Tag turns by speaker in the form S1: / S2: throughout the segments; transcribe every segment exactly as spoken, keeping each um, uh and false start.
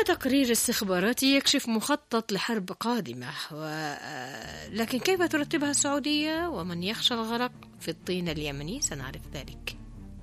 S1: تقرير استخباراتي يكشف مخطط لحرب قادمة و... لكن كيف ترتبها السعودية ومن يخشى الغرق في الطين اليمني؟ سنعرف ذلك.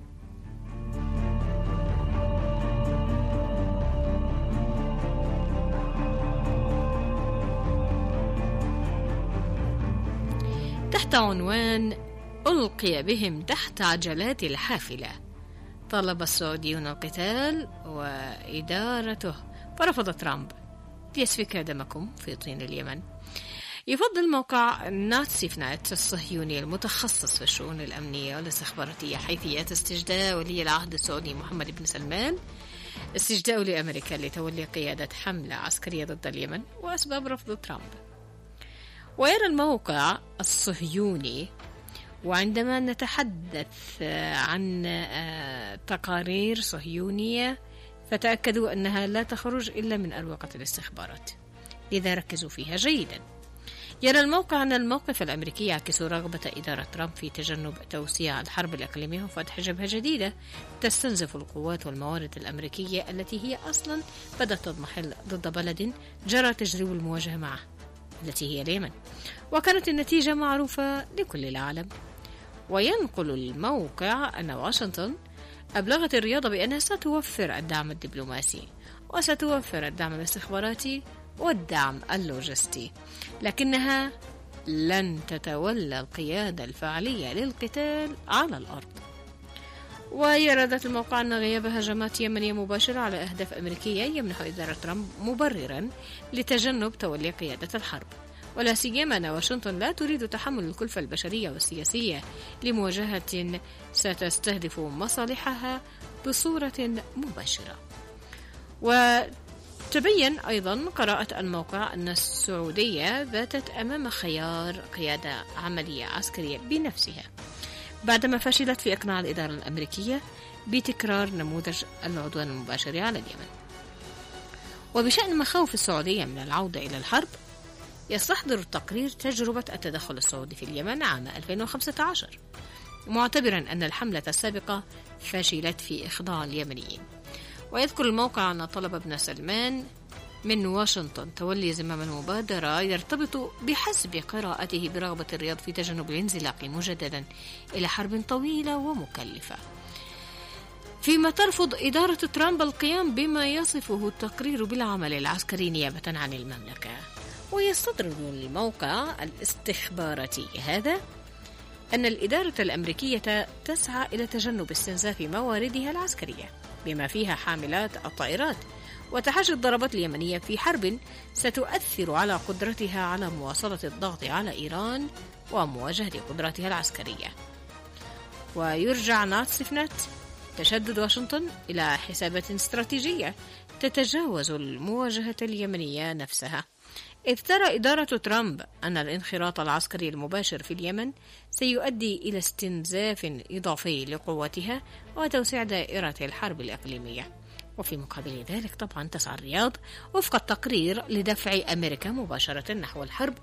S1: تحت عنوان ألقي بهم تحت عجلات الحافلة، طلب السعوديون القتال وإدارته فرفض ترامب ليسفك دمكم في طين اليمن. يفضل موقع ناتسيفنات الصهيوني المتخصص في الشؤون الأمنية والاستخباراتية حيثيات استجداء ولي العهد السعودي محمد بن سلمان استجداء لأمريكا لتولي قيادة حملة عسكرية ضد اليمن وأسباب رفض ترامب. ويرى الموقع الصهيوني، وعندما نتحدث عن تقارير صهيونية فتأكدوا أنها لا تخرج إلا من أروقة الاستخبارات، لذا ركزوا فيها جيدا. يرى الموقع أن الموقف الأمريكي يعكس رغبة إدارة ترامب في تجنب توسيع الحرب الإقليمية وفتح جبهة جديدة تستنزف القوات والموارد الأمريكية التي هي أصلا بدأت تضمحل ضد بلد جرى تجريب المواجهة معه التي هي اليمن، وكانت النتيجة معروفة لكل العالم. وينقل الموقع أن واشنطن أبلغت الرياض بأنها ستوفر الدعم الدبلوماسي وستوفر الدعم الاستخباراتي والدعم اللوجستي، لكنها لن تتولى القيادة الفعلية للقتال على الأرض. ويرى ذات الموقع أن غياب هجمات يمنية مباشرة على أهداف أمريكية يمنح إدارة ترامب مبررا لتجنب تولي قيادة الحرب، ولا سيما أن واشنطن لا تريد تحمل الكلفة البشرية والسياسية لمواجهة ستستهدف مصالحها بصورة مباشرة. وتبين أيضا قراءة الموقع أن السعودية باتت أمام خيار قيادة عملية عسكرية بنفسها بعدما فشلت في إقناع الإدارة الأمريكية بتكرار نموذج العدوان المباشر على اليمن. وبشأن مخاوف السعودية من العودة إلى الحرب، يستحضر التقرير تجربة التدخل السعودي في اليمن عام ألفين وخمسة عشر، معتبرا أن الحملة السابقة فشلت في إخضاع اليمنيين. ويذكر الموقع أن طلب ابن سلمان من واشنطن تولي زمام المبادرة يرتبط بحسب قراءته برغبة الرياض في تجنب الانزلاق مجددا إلى حرب طويلة ومكلفة، فيما ترفض إدارة ترامب القيام بما يصفه التقرير بالعمل العسكري نيابة عن المملكة. ويستدرج الموقع الاستخباراتي هذا أن الإدارة الأمريكية تسعى إلى تجنب استنزاف مواردها العسكرية بما فيها حاملات الطائرات وتحاشي الضربات اليمنية في حرب ستؤثر على قدرتها على مواصلة الضغط على إيران ومواجهة قدراتها العسكرية. ويرجع ناتسيفنت تشدد واشنطن إلى حسابات استراتيجية تتجاوز المواجهة اليمنية نفسها، إذ ترى إدارة ترامب أن الانخراط العسكري المباشر في اليمن سيؤدي إلى استنزاف إضافي لقوتها وتوسيع دائرة الحرب الإقليمية. وفي مقابل ذلك طبعا تسعى الرياض وفق التقرير لدفع أمريكا مباشرة نحو الحرب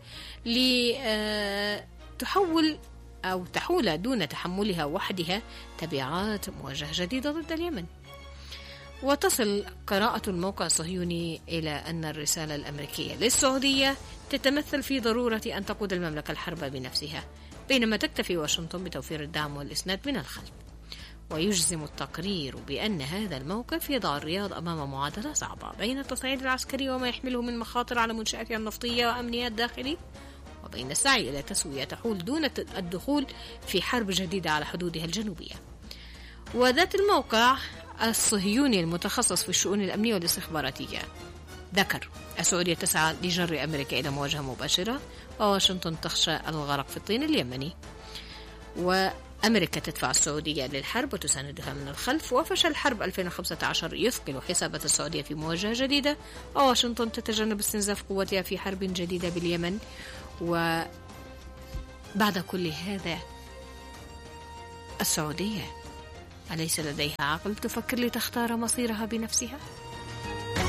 S1: لتحول أو تحول دون تحملها وحدها تبعات مواجهة جديدة ضد اليمن. وتصل قراءة الموقع الصهيوني إلى أن الرسالة الأمريكية للسعودية تتمثل في ضرورة أن تقود المملكة الحرب بنفسها، بينما تكتفي واشنطن بتوفير الدعم والإسناد من الخلف. ويجزم التقرير بأن هذا الموقف يضع الرياض أمام معادلة صعبة بين التصعيد العسكري وما يحمله من مخاطر على منشآتها النفطية وأمنها الداخلي، وبين السعي إلى تسوية تحول دون الدخول في حرب جديدة على حدودها الجنوبية. وذات الموقع الصهيوني المتخصص في الشؤون الأمنية والاستخباراتية ذكر السعودية تسعى لجر أمريكا إلى مواجهة مباشرة، وواشنطن تخشى الغرق في الطين اليمني، وأمريكا تدفع السعودية للحرب وتساندها من الخلف. وفشل حرب ألفين وخمسة عشر يثقل حسابات السعودية في مواجهة جديدة، وواشنطن تتجنب استنزاف قوتها في حرب جديدة باليمن. وبعد كل هذا السعودية أليس لديها عقل تفكر لتختار مصيرها بنفسها؟